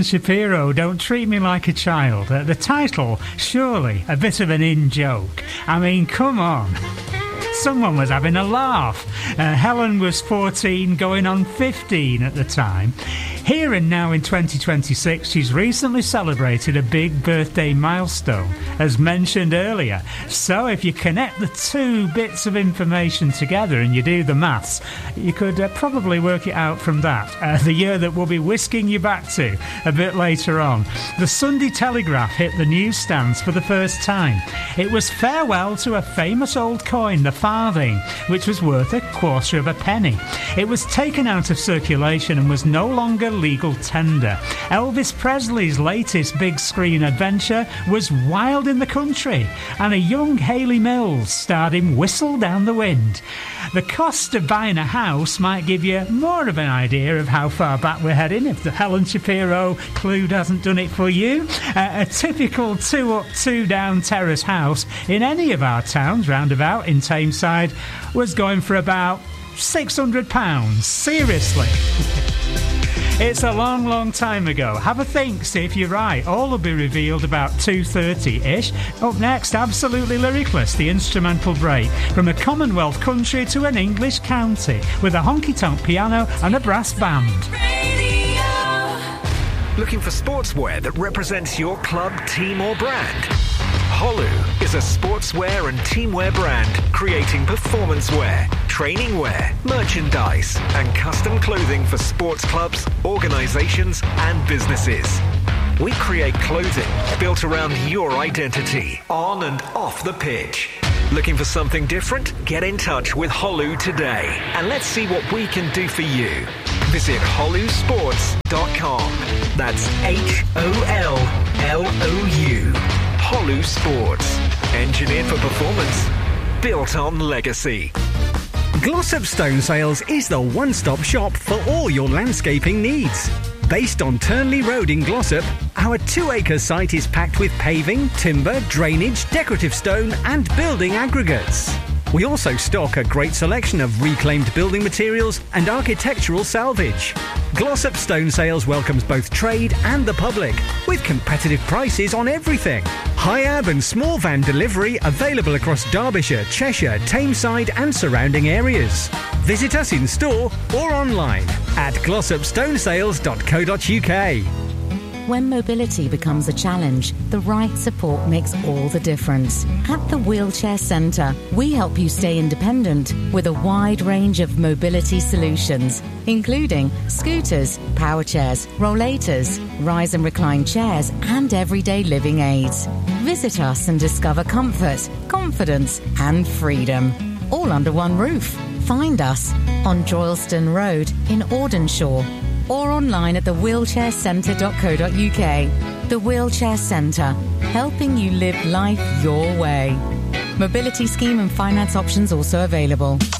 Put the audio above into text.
Helen Shapiro, Don't Treat Me Like a Child. The title, surely a bit of an in-joke. I mean, come on. Someone was having a laugh. Helen was 14, going on 15 at the time. Here and now in 2026, she's recently celebrated a big birthday milestone, as mentioned earlier. So if you connect the two bits of information together and you do the maths, you could probably work it out from that. The year that we'll be whisking you back to a bit later on. The Sunday Telegraph hit the newsstands for the first time. It was farewell to a famous old coin, the farthing, which was worth a quarter of a penny. It was taken out of circulation and was no longer legal tender. Elvis Presley's latest big screen adventure was Wild in the Country, and a young Hayley Mills starred in Whistle Down the Wind. The cost of buying a house might give you more of an idea of how far back we're heading if the Helen Shapiro clue hasn't done it for you. A typical 2 up, 2 down terrace house in any of our towns roundabout in Tameside was going for about £600. Seriously. It's a long, long time ago. Have a think, see if you're right. All will be revealed about 2:30-ish. Up next, Absolutely Lyricless, the instrumental break. From a Commonwealth country to an English county, with a honky-tonk piano and a brass band. Looking for sportswear that represents your club, team or brand? Holu is a sportswear and teamwear brand creating performance wear, training wear, merchandise and custom clothing for sports clubs, organisations and businesses. We create clothing built around your identity, on and off the pitch. Looking for something different? Get in touch with Holu today and let's see what we can do for you. Visit holusports.com. That's HOLLOU. Holu Sports. Engineered for performance. Built on legacy. Glossop Stone Sales is the one-stop shop for all your landscaping needs. Based on Turnley Road in Glossop, our 2-acre site is packed with paving, timber, drainage, decorative stone and building aggregates. We also stock a great selection of reclaimed building materials and architectural salvage. Glossop Stone Sales welcomes both trade and the public, with competitive prices on everything. High-ab and small van delivery available across Derbyshire, Cheshire, Tameside and surrounding areas. Visit us in store or online at glossopstonesales.co.uk. When mobility becomes a challenge, the right support makes all the difference. At the Wheelchair Centre, we help you stay independent with a wide range of mobility solutions, including scooters, power chairs, rollators, rise and recline chairs, and everyday living aids. Visit us and discover comfort, confidence, and freedom, all under one roof. Find us on Droylston Road in Audenshaw, or online at thewheelchaircentre.co.uk. The Wheelchair Centre, helping you live life your way. Mobility scheme and finance options also available.